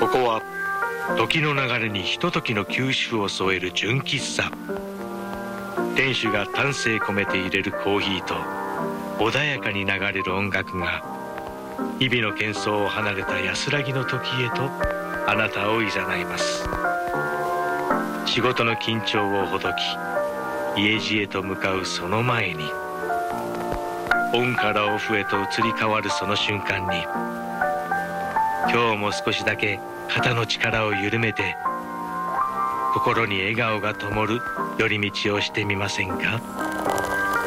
こは時の流れにひとときの休止を添える純喫茶。店主が丹精込めて入れるコーヒーと穏やかに流れる音楽が日々の喧騒を離れた安らぎの時へとあなたを誘います。仕事の緊張をほどき家路へと向かうその前に、オンからオフへと移り変わるその瞬間に、今日も少しだけ肩の力を緩めて心に笑顔が灯る寄り道をしてみませんか。